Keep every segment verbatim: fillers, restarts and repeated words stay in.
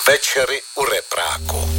Večery u repráku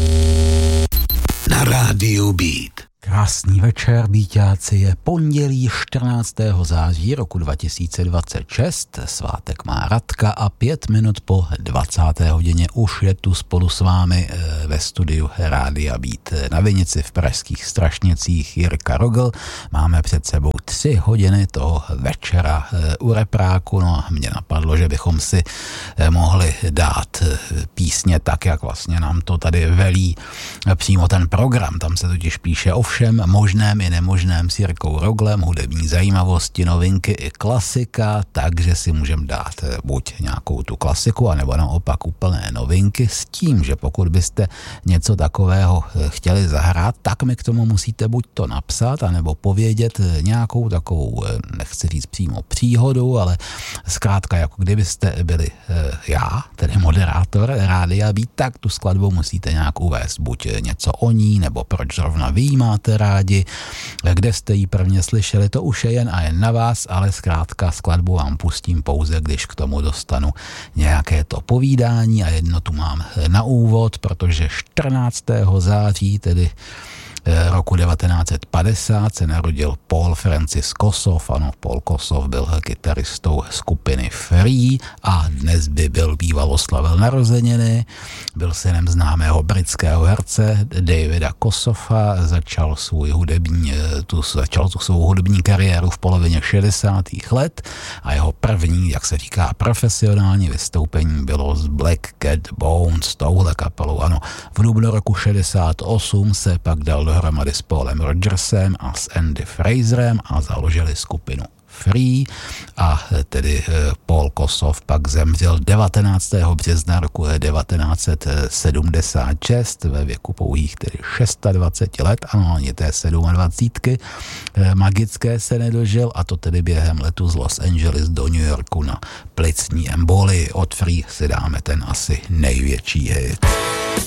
na rádiu Beat. Krásný večer, býťáci, je pondělí čtrnáctého září roku dva tisíce dvacet šest, svátek má Radka a pět minut po dvacáté hodině už je tu spolu s vámi ve studiu Rádia Beat. Na Vinici v pražských Strašnicích Jirka Rogl, máme před sebou tři hodiny toho večera u repráku, no a mě napadlo, že bychom si mohli dát písně tak, jak vlastně nám to tady velí přímo ten program, tam se totiž píše o všem možném i nemožném s Jirkou Roglem, hudební zajímavosti, novinky i klasika, takže si můžeme dát buď nějakou tu klasiku, anebo naopak úplné novinky s tím, že pokud byste něco takového chtěli zahrát, tak mi k tomu musíte buď to napsat, anebo povědět nějakou takovou, nechci říct přímo příhodu, ale zkrátka jako kdybyste byli já, tedy moderátor Rádia Beat, tak tu skladbu musíte nějak uvést, buď něco o ní, nebo proč zrovna vy jí máte rádi, kde jste ji prvně slyšeli, to už je jen a jen na vás, ale zkrátka skladbu vám pustím pouze, když k tomu dostanu nějaké to povídání a jedno tu mám na úvod, protože čtrnáctého září, tedy roku devatenáct set padesát, se narodil Paul Francis Kossoff. Ano, Paul Kossoff byl kytaristou skupiny Free a dnes by byl býval slavil narozeniny. Byl synem známého britského herce Davida Kossoffa, začal svůj hudební, tu, začal tu svou hudební kariéru v polovině šedesátých let a jeho první, jak se říká, profesionální vystoupení bylo z Black Cat Bones, s touhle kapelou. Ano, v dubnu roku šedesát osm se pak dal dohromady s Paulem Rodgersem a s Andy Fraserem a založili skupinu Free a tedy Paul Kossoff pak zemřel devatenáctého března roku devatenáct set sedmdesát šest ve věku pouhých tedy dvacet šest let, ano, ani té dvacítky sedm magické se nedožil a to tedy během letu z Los Angeles do New Yorku na plicní embolii. Od Free si dáme ten asi největší hit.